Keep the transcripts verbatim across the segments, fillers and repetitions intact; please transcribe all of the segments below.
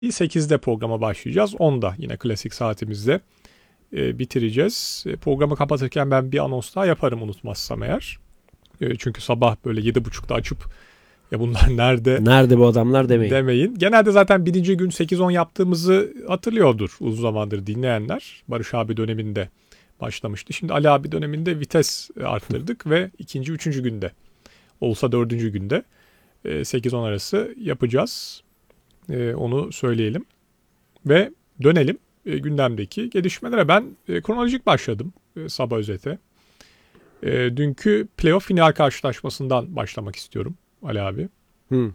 sekizde programa başlayacağız. onda yine klasik saatimizde e, bitireceğiz. E, programı kapatırken ben bir anons daha yaparım unutmazsam eğer. E, çünkü sabah böyle yedi buçukta açıp ya bunlar nerede? Nerede bu adamlar demeyin. Demeyin. Genelde zaten birinci gün sekiz on yaptığımızı hatırlıyordur uzun zamandır dinleyenler. Barış abi döneminde başlamıştı. Şimdi Ali abi döneminde vites arttırdık ve ikinci, üçüncü günde olsa dördüncü günde sekiz on arası yapacağız. Onu söyleyelim. Ve dönelim gündemdeki gelişmelere. Ben kronolojik başladım sabah özete. Dünkü playoff final karşılaşmasından başlamak istiyorum Ali abi. Hmm.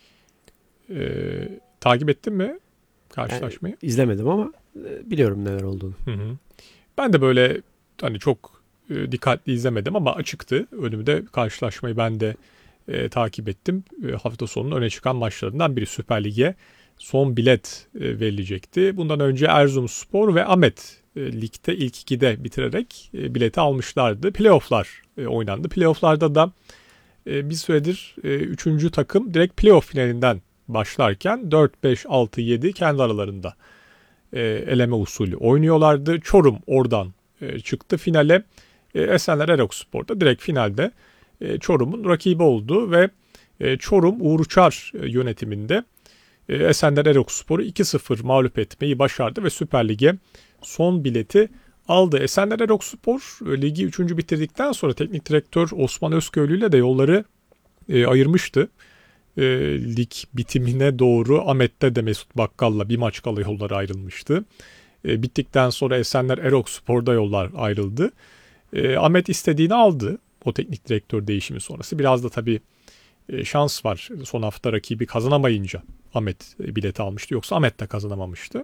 Ee, takip ettin mi karşılaşmayı? Yani, izlemedim ama biliyorum neler olduğunu. Hı hı. Ben de böyle hani çok e, dikkatli izlemedim ama açıktı. Önümde karşılaşmayı ben de e, takip ettim. E, hafta sonunun öne çıkan maçlarından biri Süper Lig'e son bilet e, verilecekti. Bundan önce Erzurumspor ve Ahmet e, ligde ilk ikide bitirerek e, bileti almışlardı. Playoff'lar e, oynandı. Playoff'larda da e, bir süredir e, üçüncü takım direkt playoff finalinden başlarken dört, beş, altı, yedi kendi aralarında e, eleme usulü oynuyorlardı. Çorum oradan e, çıktı finale. E, Esenler Erokspor'da direkt finalde e, Çorum'un rakibi oldu ve e, Çorum Uğur Uçar e, yönetiminde e, Esenler Erokspor'u iki sıfır mağlup etmeyi başardı ve Süper Lig'e son bileti aldı. Esenler Erokspor e, ligi üçüncü bitirdikten sonra teknik direktör Osman Özköylü ile de yolları e, ayırmıştı. E, lig bitimine doğru Ahmet'te de Mesut Bakkal'la bir maç kala yolları ayrılmıştı. E, bittikten sonra Esenler Erokspor'da yollar ayrıldı. E, Ahmet istediğini aldı o teknik direktör değişimi sonrası. Biraz da tabii e, şans var. Son hafta rakibi kazanamayınca Ahmet e, bileti almıştı. Yoksa Ahmet de kazanamamıştı.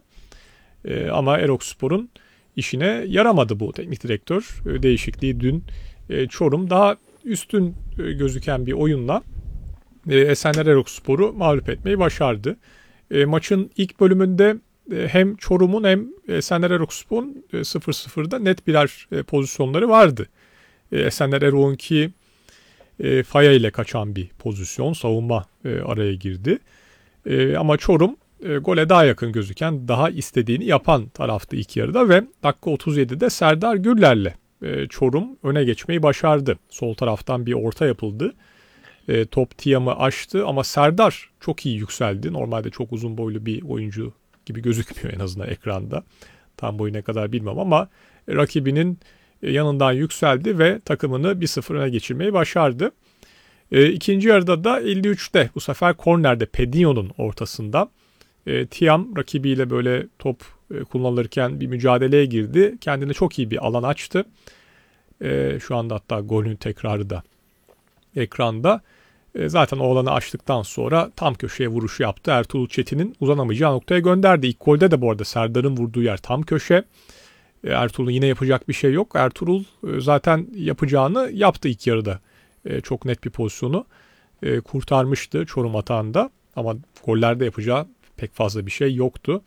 E, ama Erokspor'un işine yaramadı bu teknik direktör e, değişikliği. Dün e, Çorum daha üstün e, gözüken bir oyunla Esenler Erokspor'u mağlup etmeyi başardı. E, maçın ilk bölümünde e, hem Çorum'un hem Esenler Erokspor'un e, sıfır sıfırda net birer e, pozisyonları vardı. E, Esenler Erok'unki e, Faya ile kaçan bir pozisyon. Savunma e, araya girdi. E, ama Çorum e, gole daha yakın gözüken, daha istediğini yapan taraftı ilk yarıda ve dakika otuz yedide Serdar Gürler'le e, Çorum öne geçmeyi başardı. Sol taraftan bir orta yapıldı. E, top Tiam'ı aştı ama Serdar çok iyi yükseldi. Normalde çok uzun boylu bir oyuncu gibi gözükmüyor en azından ekranda. Tam boyu ne kadar bilmem ama e, rakibinin e, yanından yükseldi ve takımını bir sıfır öne geçirmeyi başardı. E, ikinci yarıda da elli üçte bu sefer kornerde Pedinho'nun ortasında e, Tiam rakibiyle böyle top e, kullanılırken bir mücadeleye girdi. Kendine çok iyi bir alan açtı. E, şu anda hatta golün tekrarı da ekranda. Zaten o alanı açtıktan sonra tam köşeye vuruş yaptı. Ertuğrul Çetin'in uzanamayacağı noktaya gönderdi. İlk golde de bu arada Serdar'ın vurduğu yer tam köşe. Ertuğrul'un yine yapacak bir şey yok. Ertuğrul zaten yapacağını yaptı ilk yarıda. Çok net bir pozisyonu kurtarmıştı Çorum atağında. Ama gollerde yapacağı pek fazla bir şey yoktu.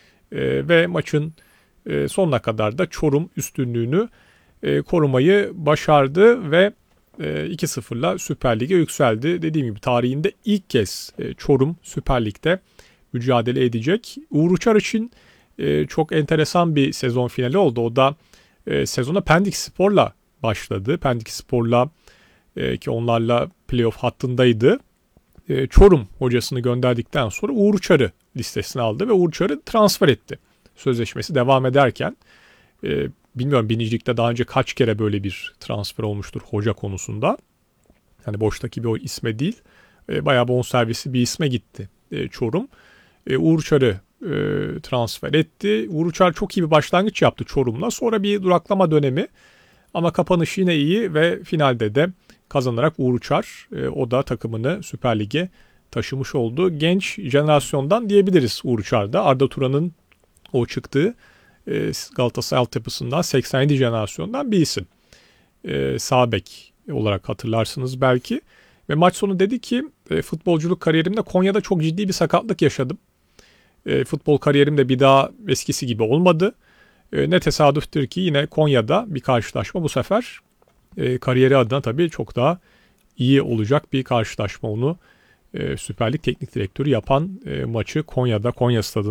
Ve maçın sonuna kadar da Çorum üstünlüğünü korumayı başardı ve iki sıfırla Süper Lig'e yükseldi. Dediğim gibi tarihinde ilk kez Çorum Süper Lig'de mücadele edecek. Uğur Uçar için çok enteresan bir sezon finali oldu. O da sezona Pendik Spor'la başladı. Pendik Spor'la ki onlarla playoff hattındaydı. Çorum hocasını gönderdikten sonra Uğur Uçar'ı listesine aldı ve Uğur Uçar'ı transfer etti. Sözleşmesi devam ederken bilmiyorum binicilikte daha önce kaç kere böyle bir transfer olmuştur hoca konusunda. Yani boştaki bir o isme değil. E, bayağı bonservisi bir isme gitti e, Çorum. E, Uğur Uçar'ı e, transfer etti. Uğur Uçar çok iyi bir başlangıç yaptı Çorum'la. Sonra bir duraklama dönemi ama kapanış yine iyi ve finalde de kazanarak Uğur Uçar e, o da takımını Süper Lig'e taşımış oldu. Genç jenerasyondan diyebiliriz Uğur Uçar'da. Arda Turan'ın o çıktığı Galatasaray altyapısından seksen yedi jenerasyondan bir isim. E, sağ bek olarak hatırlarsınız belki. Ve maç sonu dedi ki e, futbolculuk kariyerimde Konya'da çok ciddi bir sakatlık yaşadım. E, futbol kariyerim de bir daha eskisi gibi olmadı. E, ne tesadüftür ki yine Konya'da bir karşılaşma bu sefer e, kariyeri adına tabii çok daha iyi olacak bir karşılaşma onu e, Süper Lig teknik direktörü yapan e, maçı Konya'da, Konya Stadı'nda